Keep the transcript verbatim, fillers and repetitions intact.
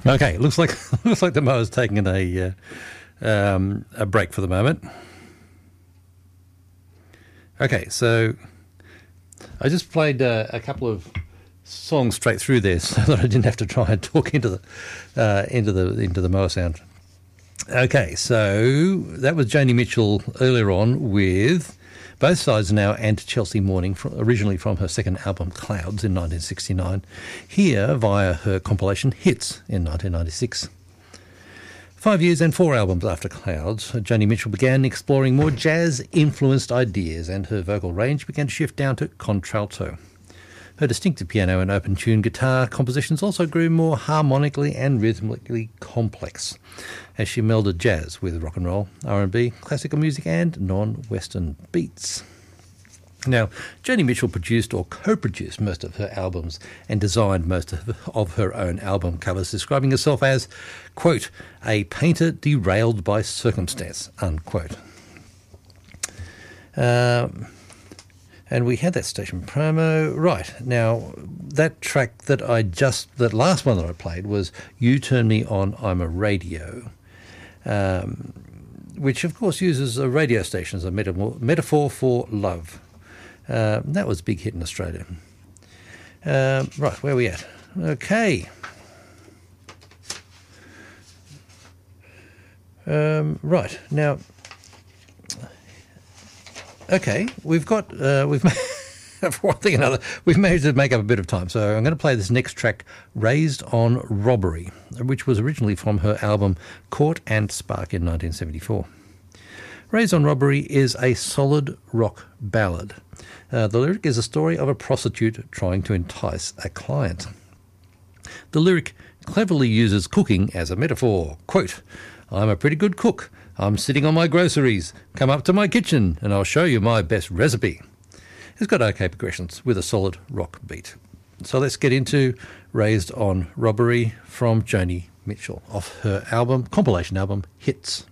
Okay, looks like looks like the mower's taking a uh, um, a break for the moment. Okay, so I just played uh, a couple of songs straight through there, so that I didn't have to try and talk into the uh, into the into the mower sound. Okay, so that was Joni Mitchell earlier on with Both Sides Now and Chelsea Morning, from, originally from her second album Clouds in nineteen sixty-nine, here via her compilation Hits in nineteen ninety-six. Five years and four albums after Clouds, Joni Mitchell began exploring more jazz-influenced ideas, and her vocal range began to shift down to contralto. Her distinctive piano and open-tune guitar compositions also grew more harmonically and rhythmically complex as she melded jazz with rock and roll, R and B, classical music and non-Western beats. Now, Joni Mitchell produced or co-produced most of her albums and designed most of, of her own album covers, describing herself as, quote, a painter derailed by circumstance, unquote. Um... And we had that station promo. Right, now that track that I just, that last one that I played was You Turn Me On, I'm a Radio, um, which of course uses a radio station as a metaphor, metaphor for love. Uh, that was a big hit in Australia. Um, right, where are we at? Okay. Um, right, now... Okay, we've got, uh, we've made, for one thing or another, we've managed to make up a bit of time. So I'm going to play this next track, Raised on Robbery, which was originally from her album Court and Spark in nineteen seventy-four. Raised on Robbery is a solid rock ballad. Uh, the lyric is a story of a prostitute trying to entice a client. The lyric cleverly uses cooking as a metaphor. Quote, I'm a pretty good cook. I'm sitting on my groceries. Come up to my kitchen and I'll show you my best recipe. It's got okay progressions with a solid rock beat. So let's get into Raised on Robbery from Joni Mitchell off her album, compilation album, Hits.